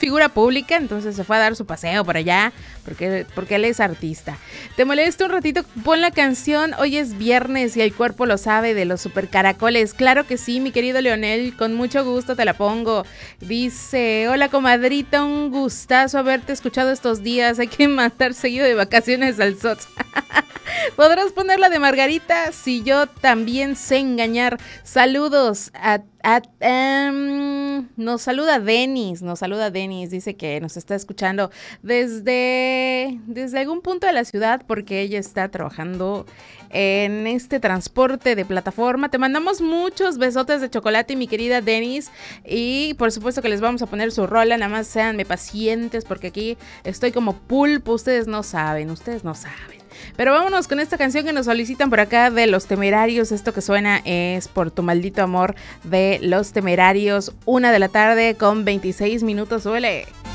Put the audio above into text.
figura pública, entonces se fue a dar su paseo por allá, porque él es artista. ¿Te molesta un ratito? Pon la canción Hoy es viernes y el cuerpo lo sabe de los super caracoles. Claro que sí, mi querido Leonel, con mucho gusto te la pongo. Dice, hola comadrita, un gustazo haberte escuchado estos días. Hay que mandar seguido de vacaciones al SOTS. ¿Podrás poner la de Margarita? Si yo también sé engañar. Saludos nos saluda Denis, dice que nos está escuchando desde algún punto de la ciudad porque ella está trabajando en este transporte de plataforma. Te mandamos muchos besotes de chocolate, mi querida Denis, y por supuesto que les vamos a poner su rola, nada más séanme pacientes porque aquí estoy como pulpo, ustedes no saben. Pero vámonos con esta canción que nos solicitan por acá de Los Temerarios. Esto que suena es Por tu maldito amor de Los Temerarios. 1 de la tarde con 26 minutos. ¡Suele!